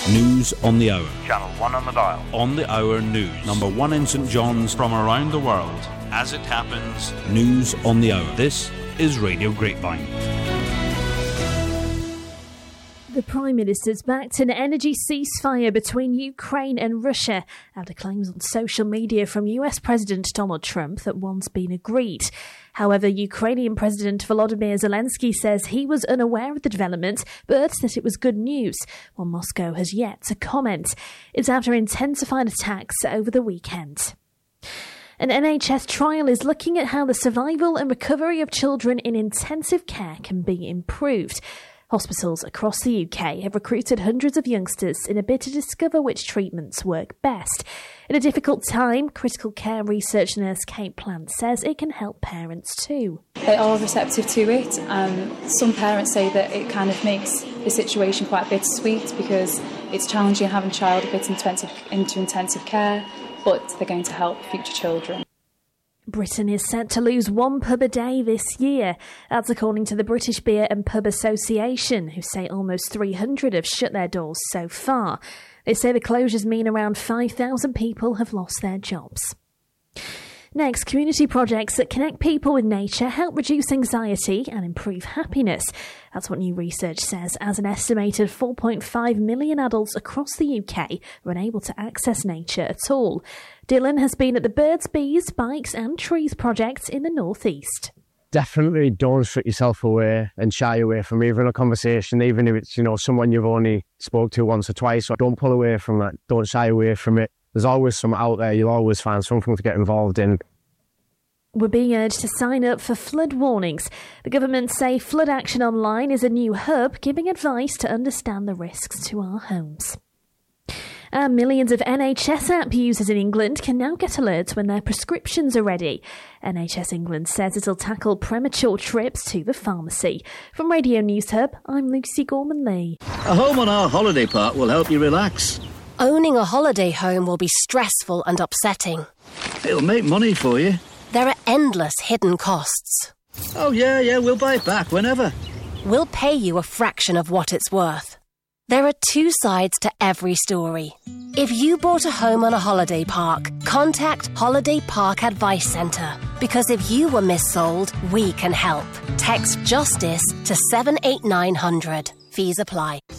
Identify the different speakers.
Speaker 1: News on the hour.
Speaker 2: Channel 1 on the dial.
Speaker 1: On the hour news. Number 1 in St John's.
Speaker 3: From around the world.
Speaker 1: As it happens. News on the hour. This is Radio Grapevine.
Speaker 4: The Prime Minister's backed an energy ceasefire between Ukraine and Russia after claims on social media from US President Donald Trump that one's been agreed. However, Ukrainian President Volodymyr Zelensky says he was unaware of the development, but that it was good news, while Moscow has yet to comment. It's after intensified attacks over the weekend. An NHS trial is looking at how the survival and recovery of children in intensive care can be improved. Hospitals across the UK have recruited hundreds of youngsters in a bid to discover which treatments work best. In a difficult time, critical care research nurse Kate Plant says it can help parents too.
Speaker 5: They are receptive to it. Some parents say that it kind of makes the situation quite bittersweet because it's challenging having a child a bit into intensive care, but they're going to help future children.
Speaker 4: Britain is set to lose one pub a day this year. That's according to the British Beer and Pub Association, who say almost 300 have shut their doors so far. They say the closures mean around 5,000 people have lost their jobs. Next, community projects that connect people with nature help reduce anxiety and improve happiness. That's what new research says, as an estimated 4.5 million adults across the UK are unable to access nature at all. Dylan has been at the Birds, Bees, Bikes and Trees project in the North East.
Speaker 6: Definitely don't shut yourself away and shy away from even a conversation, even if it's, someone you've only spoke to once or twice. So don't pull away from that. Don't shy away from it. There's always some out there. You'll always find something to get involved in.
Speaker 4: We're being urged to sign up for flood warnings. The government say Flood Action Online is a new hub giving advice to understand the risks to our homes. And millions of NHS app users in England can now get alerts when their prescriptions are ready. NHS England says it'll tackle premature trips to the pharmacy. From Radio News Hub, I'm Lucy Gorman-Lee.
Speaker 7: A home on our holiday park will help you relax.
Speaker 8: Owning a holiday home will be stressful and upsetting.
Speaker 7: It'll make money for you.
Speaker 8: There are endless hidden costs.
Speaker 7: Oh, yeah, we'll buy it back whenever.
Speaker 8: We'll pay you a fraction of what it's worth. There are two sides to every story. If you bought a home on a holiday park, contact Holiday Park Advice Centre. Because if you were missold, we can help. Text JUSTICE to 78900. Fees apply.